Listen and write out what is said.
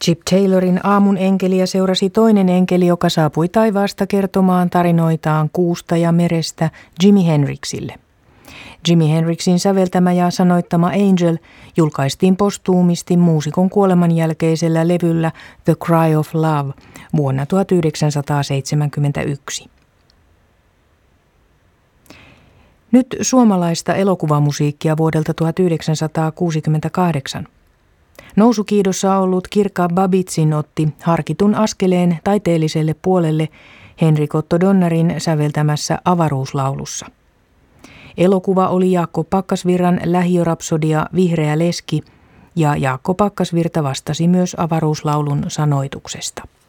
Chip Taylorin aamun enkeliä seurasi toinen enkeli, joka saapui taivaasta kertomaan tarinoitaan kuusta ja merestä Jimi Hendrixille. Jimi Hendrixin säveltämä ja sanoittama Angel julkaistiin postuumisti muusikon kuoleman jälkeisellä levyllä The Cry of Love vuonna 1971. Nyt suomalaista elokuvamusiikkia vuodelta 1968. Nousukiidossa ollut Kirka Babitsin otti harkitun askeleen taiteelliselle puolelle Henrik Otto Donnerin säveltämässä avaruuslaulussa. Elokuva oli Jaakko Pakkasvirran lähiörapsodia Vihreä leski, ja Jaakko Pakkasvirta vastasi myös avaruuslaulun sanoituksesta.